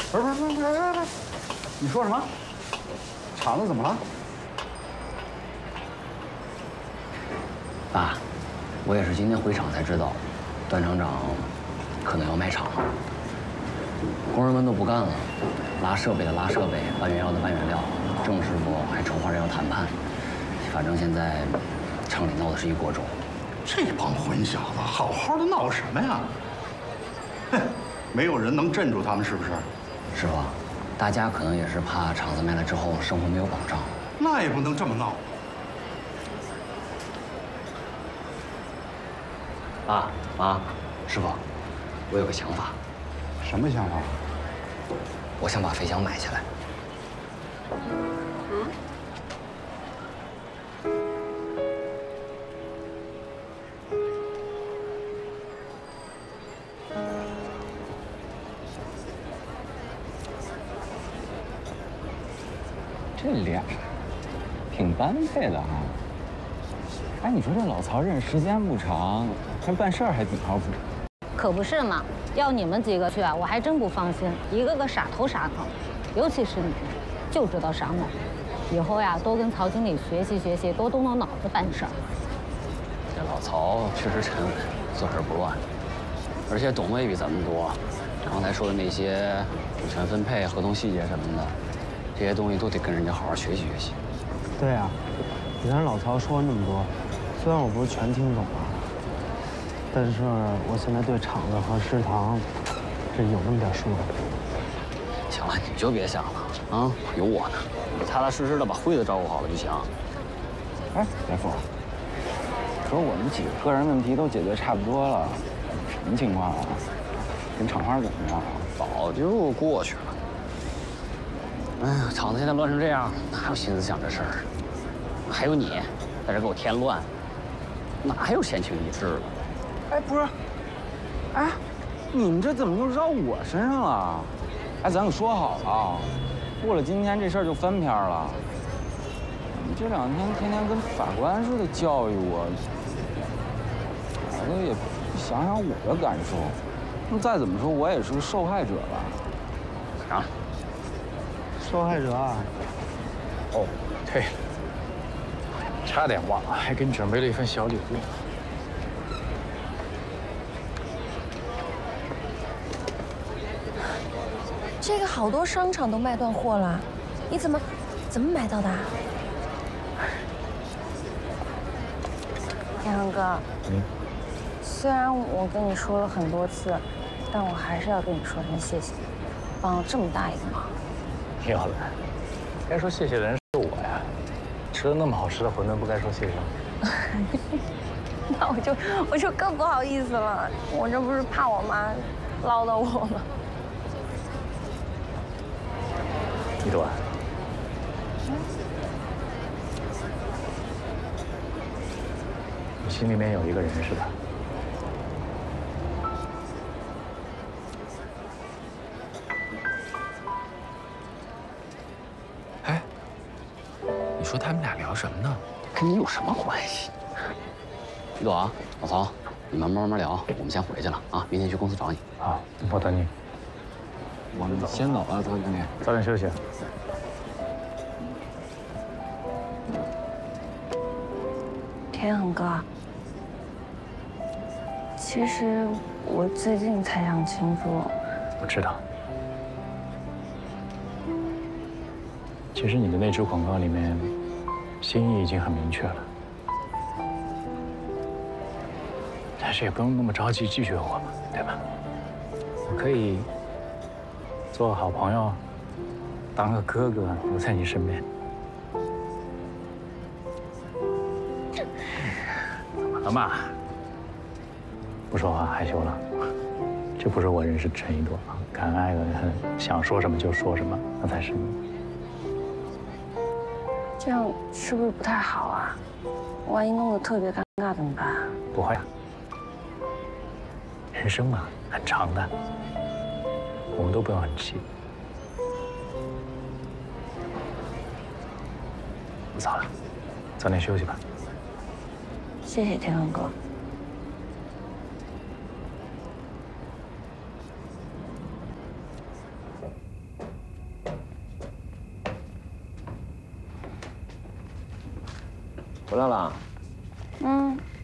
不是，你说什么？厂子怎么了？ 爸，我也是今天回厂才知道，段厂长可能要卖厂了。工人们都不干了，拉设备的拉设备，搬原料的搬原料，郑师傅还筹划着要谈判。反正现在厂里闹的是一锅粥。 这帮混小子，好好的闹什么呀？哼，没有人能镇住他们，是不是？ 师傅，大家可能也是怕厂子卖了之后生活没有保障。 那也不能这么闹。 爸妈，师傅，我有个想法。 什么想法？ 我想把飞翔买下来。 这俩挺般配的哈。哎，你说这老曹认识时间不长，他办事儿还挺靠谱。 可不是嘛，要你们几个去啊，我还真不放心，一个个傻头傻脑，尤其是你，就知道傻猛。以后呀，多跟曹经理学习学习，多动动脑子办事儿。 这老曹确实沉稳，做事不乱，而且懂得也比咱们多。刚才说的那些股权分配、合同细节什么的，这些东西都得跟人家好好学习学习。 对啊，你看老曹说那么多，虽然我不是全听懂了，但是我现在对厂子和食堂这有那么点数了。 行了，你就别想了啊，有我呢，你踏踏实实的把辉子照顾好了就行。 哎，大夫，可我们几个个人问题都解决差不多了，什么情况啊？跟厂花怎么样？ 早就过去了。哎呀，厂子现在乱成这样，哪有心思想这事儿？还有你，在这给我添乱，哪还有闲情逸致了？ 哎，不是，哎，你们这怎么又绕我身上了？哎，咱可说好了，过了今天这事儿就翻篇了。你这两天天天跟法官似的教育我，我也不想想我的感受。那再怎么说，我也是个受害者吧？ 啊， 受害者啊！ 哦，对了，差点忘了，还给你准备了一份小礼物。 这个好多商场都卖断货了，你怎么买到的啊？天恒哥，虽然我跟你说了很多次，但我还是要跟你说声谢谢，帮了这么大一个忙。 妙兰，该说谢谢的人是我呀，吃了那么好吃的馄饨，不该说谢谢吗？ 那我就更不好意思了，我这不是怕我妈唠叨我吗？ 一朵，你心里面有一个人是吧？ 哎，你说他们俩聊什么呢？ 跟你有什么关系？一朵啊，老曹，你们慢慢聊，我们先回去了啊，明天去公司找你。 好，我等你。 我们先走了，曹经理。 早点休息。 天恒哥，其实我最近才想清楚。 我知道。其实你的那支广告里面，心意已经很明确了。但是也不用那么着急拒绝我嘛，对吧？我可以做个好朋友，当个哥哥留在你身边。怎么了嘛？不说话害羞了？这不是我认识的陈一朵啊，敢爱的很，想说什么就说什么，那才是你。 这样是不是不太好啊？万一弄得特别尴尬怎么办？ 不会啊，人生嘛，很长的，我们都不用很急。不早了，早点休息吧。 谢谢天恒哥。 回来了。 嗯。